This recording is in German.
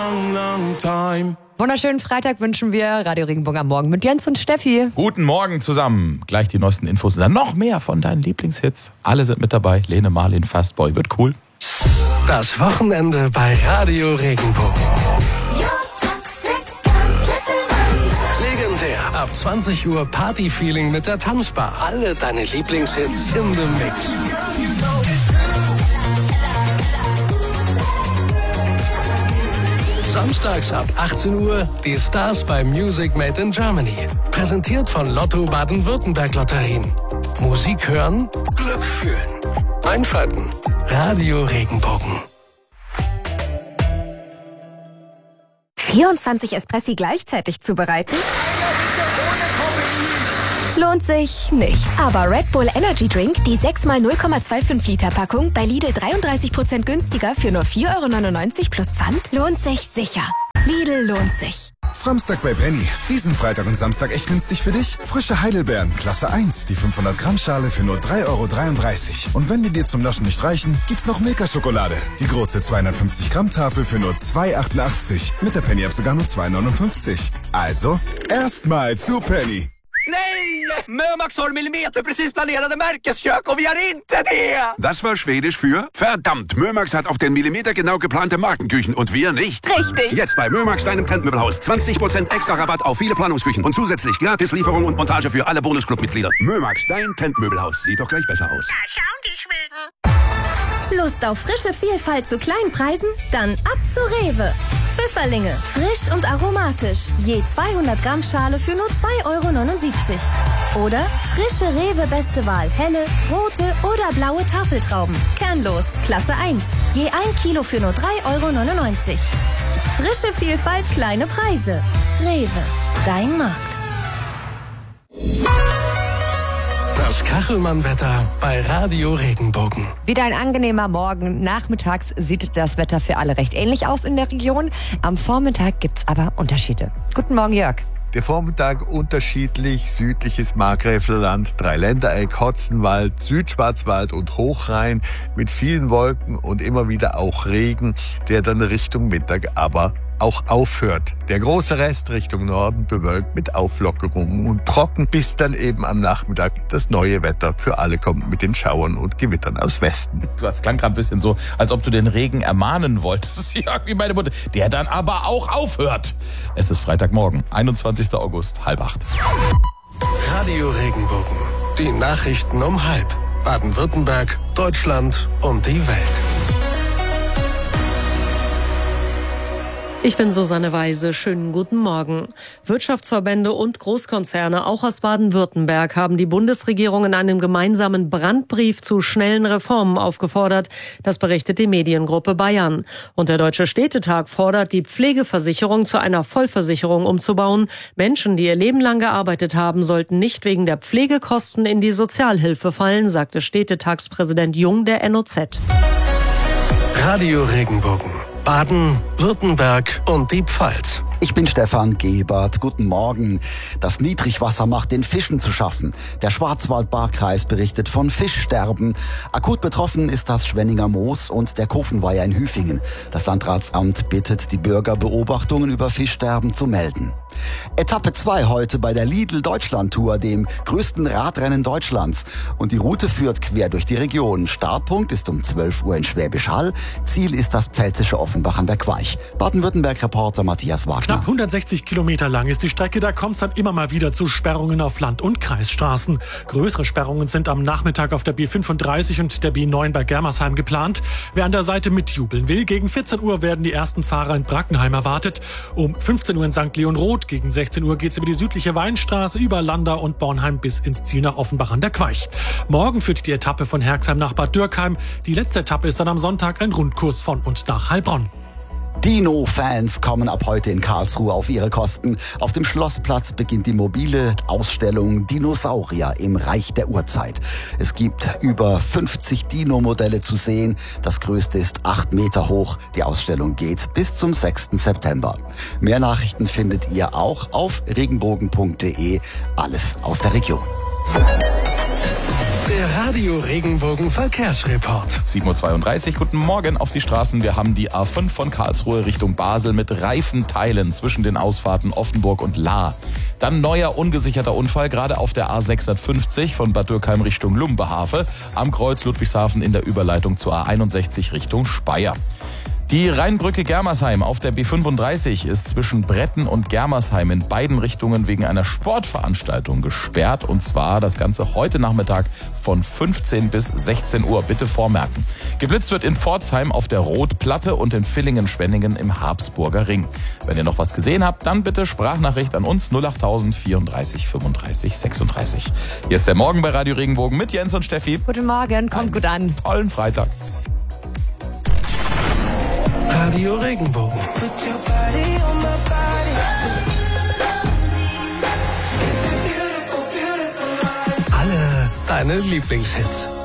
Wunderschönen Freitag wünschen wir. Radio Regenbogen am Morgen mit Jens und Steffi. Guten Morgen zusammen. Gleich die neuesten Infos und dann noch mehr von deinen Lieblingshits. Alle sind mit dabei. Lene Marlin, Fastboy, wird cool. Das Wochenende bei Radio Regenbogen. Legendär. Ab 20 Uhr Party-Feeling mit der Tanzbar. Alle deine Lieblingshits in the Mix. Samstags ab 18 Uhr die Stars bei Music Made in Germany. Präsentiert von Lotto Baden-Württemberg Lotterien. Musik hören, Glück fühlen. Einschalten. Radio Regenbogen. 24 Espressi gleichzeitig zubereiten? Lohnt sich nicht. Aber Red Bull Energy Drink, die 6x 0,25 Liter Packung, bei Lidl 33% günstiger für nur 4,99 € plus Pfand, lohnt sich sicher. Lidl lohnt sich. Framstag bei Penny. Diesen Freitag und Samstag echt günstig für dich? Frische Heidelbeeren, Klasse 1, die 500 Gramm Schale für nur 3,33 €. Und wenn die dir zum Naschen nicht reichen, gibt's noch Milka-Schokolade. Die große 250 Gramm Tafel für nur 2,88 €. Mit der Penny-App sogar nur 2,59 €. Also, erstmal zu Penny. Nej! Mömax har millimeterprecis planerade Märkeskök och vi har inte det! Das war Schwedisch für verdammt. Mömax hat auf den Millimeter genau geplante Markenküchen und wir nicht. Richtig. Jetzt bei Mömax, deinem Trendmöbelhaus. 20% extra Rabatt auf viele Planungsküchen und zusätzlich gratis Lieferung und Montage für alle Bonusclub-Mitglieder. Mömax, dein Trendmöbelhaus. Sieht doch gleich besser aus. Da schauen die Schweden. Lust auf frische Vielfalt zu kleinen Preisen? Dann ab zu Rewe. Pfifferlinge, frisch und aromatisch. Je 200 Gramm Schale für nur 2,79 €. Oder frische Rewe Beste Wahl, helle, rote oder blaue Tafeltrauben. Kernlos, Klasse 1. Je 1 Kilo für nur 3,99 €. Frische Vielfalt, kleine Preise. Rewe, dein Markt. Das Kachelmann-Wetter bei Radio Regenbogen. Wieder ein angenehmer Morgen. Nachmittags sieht das Wetter für alle recht ähnlich aus in der Region. Am Vormittag gibt's aber Unterschiede. Guten Morgen, Jörg. Der Vormittag unterschiedlich, südliches Markgräflerland, Dreiländereck, Hotzenwald, Südschwarzwald und Hochrhein mit vielen Wolken und immer wieder auch Regen, der dann Richtung Mittag aber auch aufhört. Der große Rest Richtung Norden bewölkt mit Auflockerungen und trocken, bis dann eben am Nachmittag das neue Wetter für alle kommt mit den Schauern und Gewittern aus Westen. Das klang gerade ein bisschen so, als ob du den Regen ermahnen wolltest. Ja, wie meine Mutter. Der dann aber auch aufhört. Es ist Freitagmorgen, 21. August, 7:30. Radio Regenbogen. Die Nachrichten um 7:30. Baden-Württemberg, Deutschland und die Welt. Ich bin Susanne Weise. Schönen guten Morgen. Wirtschaftsverbände und Großkonzerne, auch aus Baden-Württemberg, haben die Bundesregierung in einem gemeinsamen Brandbrief zu schnellen Reformen aufgefordert. Das berichtet die Mediengruppe Bayern. Und der Deutsche Städtetag fordert, die Pflegeversicherung zu einer Vollversicherung umzubauen. Menschen, die ihr Leben lang gearbeitet haben, sollten nicht wegen der Pflegekosten in die Sozialhilfe fallen, sagte Städtetagspräsident Jung der NOZ. Radio Regenbogen. Baden, Württemberg und die Pfalz. Ich bin Stefan Gebert. Guten Morgen. Das Niedrigwasser macht den Fischen zu schaffen. Der Schwarzwald-Baar-Kreis berichtet von Fischsterben. Akut betroffen ist das Schwenninger Moos und der Kofenweiher in Hüfingen. Das Landratsamt bittet die Bürger, Beobachtungen über Fischsterben zu melden. Etappe 2 heute bei der Lidl-Deutschland-Tour, dem größten Radrennen Deutschlands. Und die Route führt quer durch die Region. Startpunkt ist um 12 Uhr in Schwäbisch Hall. Ziel ist das pfälzische Offenbach an der Queich. Baden-Württemberg-Reporter Matthias Wagner. Knapp 160 Kilometer lang ist die Strecke, da kommt es dann immer mal wieder zu Sperrungen auf Land- und Kreisstraßen. Größere Sperrungen sind am Nachmittag auf der B35 und der B9 bei Germersheim geplant. Wer an der Seite mitjubeln will, gegen 14 Uhr werden die ersten Fahrer in Brackenheim erwartet. Um 15 Uhr in St. Leon-Roth, gegen 16 Uhr geht's über die südliche Weinstraße, über Landau und Bornheim bis ins Ziel nach Offenbach an der Queich. Morgen führt die Etappe von Herxheim nach Bad Dürkheim. Die letzte Etappe ist dann am Sonntag ein Rundkurs von und nach Heilbronn. Dino-Fans kommen ab heute in Karlsruhe auf ihre Kosten. Auf dem Schlossplatz beginnt die mobile Ausstellung Dinosaurier im Reich der Urzeit. Es gibt über 50 Dino-Modelle zu sehen. Das größte ist 8 Meter hoch. Die Ausstellung geht bis zum 6. September. Mehr Nachrichten findet ihr auch auf regenbogen.de. Alles aus der Region. Der Radio Regenbogen Verkehrsreport. 7.32 Uhr, guten Morgen auf die Straßen. Wir haben die A5 von Karlsruhe Richtung Basel mit Reifenteilen zwischen den Ausfahrten Offenburg und Lahr. Dann neuer ungesicherter Unfall, gerade auf der A650 von Bad Dürkheim Richtung Lumbehafe, am Kreuz Ludwigshafen in der Überleitung zur A61 Richtung Speyer. Die Rheinbrücke Germersheim auf der B35 ist zwischen Bretten und Germersheim in beiden Richtungen wegen einer Sportveranstaltung gesperrt. Und zwar das Ganze heute Nachmittag von 15 bis 16 Uhr. Bitte vormerken. Geblitzt wird in Pforzheim auf der Rotplatte und in Villingen-Schwenningen im Habsburger Ring. Wenn ihr noch was gesehen habt, dann bitte Sprachnachricht an uns 08000 34 35 36. Hier ist der Morgen bei Radio Regenbogen mit Jens und Steffi. Guten Morgen, kommt gut an. Tollen Freitag. Radio Regenbogen. Alle deine Lieblingshits.